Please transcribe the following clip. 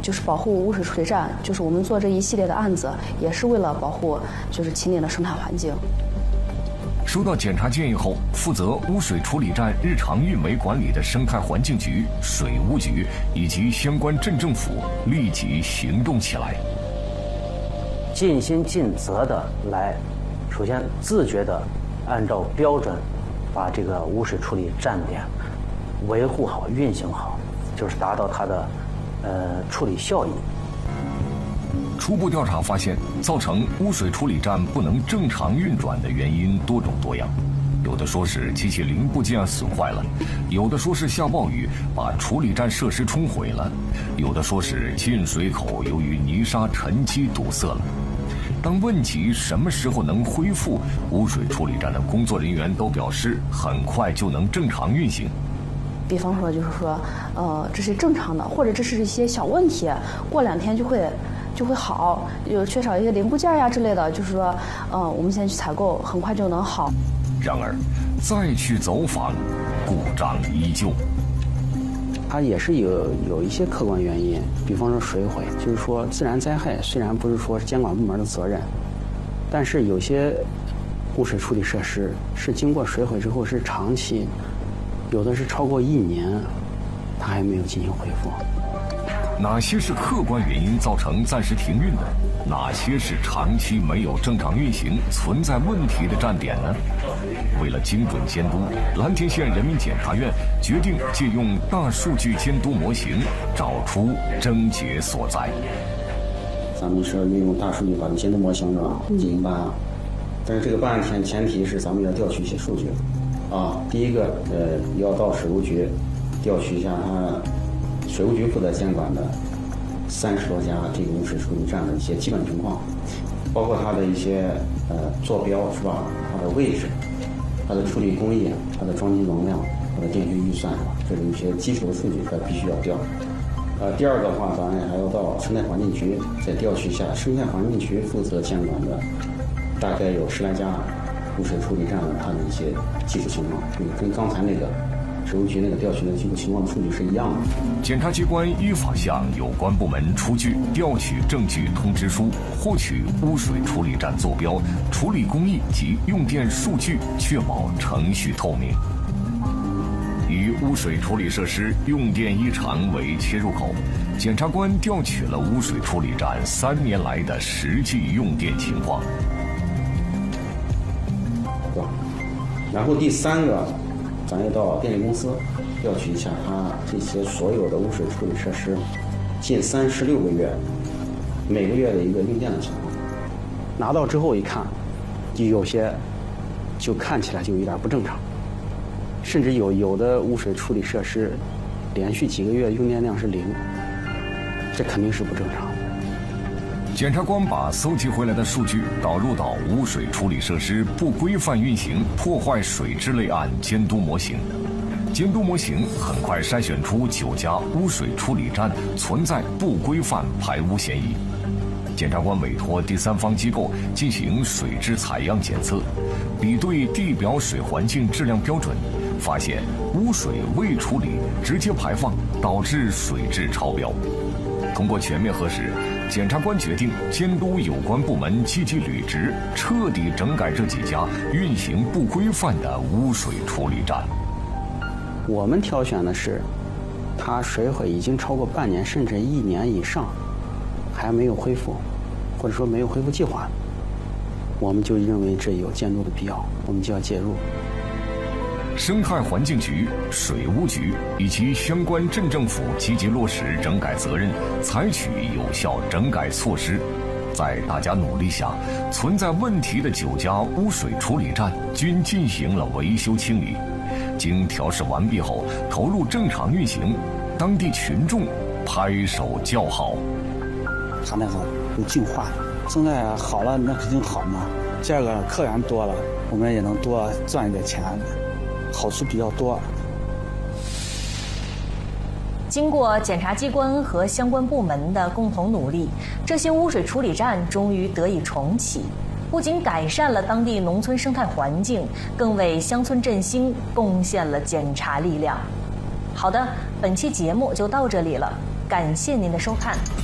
就是保护污水处理站，就是我们做这一系列的案子，也是为了保护就是秦岭的生态环境。 收到检查建议后，负责污水处理站日常运维管理的生态环境局、水务局以及相关镇政府立即行动起来， 尽心尽责的来，首先自觉的按照标准，把这个污水处理站点维护好、运行好，就是达到它的处理效益。 初步调查发现，造成污水处理站不能正常运转的原因多种多样，有的说是机器零部件损坏了，有的说是下暴雨把处理站设施冲毁了，有的说是进水口由于泥沙沉积堵塞了。当问及什么时候能恢复，污水处理站的工作人员都表示很快就能正常运行。 比方说就是说，这是正常的，或者这是一些小问题，过2天就会好，有缺少一些零部件呀之类的，就是说，我们现在去采购，很快就能好。 然而，再去走访，故障依旧。 它也是有一些客观原因，比方说水毁，就是说自然灾害虽然不是说监管部门的责任，但是有些污水处理设施是经过水毁之后是长期，有的是超过1年，它还没有进行恢复。 哪些是客观原因造成暂时停运的？哪些是长期没有正常运行、存在问题的站点呢？为了精准监督，蓝田县人民检察院决定借用大数据监督模型，找出症结所在。 咱们是运用大数据法律监督模型是吧进行办案，但是这个办案前提是咱们要调取一些数据啊。第一个要到水务局调取一下水务局负责监管的30多家这个污水处理站的一些基本情况，包括它的一些坐标是吧，它的位置，它的处理工艺，它的装机容量，它的电学预算是吧，这是一些基础的数据，它必须要调。第二个的话，咱们还要到生态环境局再调取一下生态环境局负责监管的大概有10来家污水处理站的它的一些技术情况，跟刚才那个水务局那个调取的技术情况的数据是一样的。 检察机关依法向有关部门出具调取证据通知书，获取污水处理站坐标、处理工艺及用电数据，确保程序透明。以污水处理设施用电异常为切入口，检察官调取了污水处理站3年来的实际用电情况。 然后第3个，咱要到电力公司调取一下它这些所有的污水处理设施近36个月每个月的一个用电的情况。拿到之后一看，就有些就看起来就有点不正常，甚至有的污水处理设施连续几个月用电量是0，这肯定是不正常。 检察官把搜集回来的数据导入到污水处理设施不规范运行破坏水质类案监督模型。监督模型很快筛选出9家污水处理站存在不规范排污嫌疑。检察官委托第3方机构进行水质采样检测，比对地表水环境质量标准，发现污水未处理直接排放，导致水质超标。通过全面核实，检察官决定监督有关部门积极履职，彻底整改这几家运行不规范的污水处理站。 我们挑选的是它水毁已经超过半年甚至1年以上还没有恢复，或者说没有恢复计划，我们就认为这有监督的必要，我们就要介入。 生态环境局、水务局以及相关镇政府积极落实整改责任，采取有效整改措施。在大家努力下，存在问题的9家污水处理站均进行了维修清理。经调试完毕后，投入正常运行，当地群众拍手叫好。 它那个有净化，生态好了，那肯定好嘛。第二个客源多了，我们也能多赚一点钱。好处比较多。 经过检察机关和相关部门的共同努力，这些污水处理站终于得以重启，不仅改善了当地农村生态环境，更为乡村振兴贡献了检察力量。好的，本期节目就到这里了，感谢您的收看。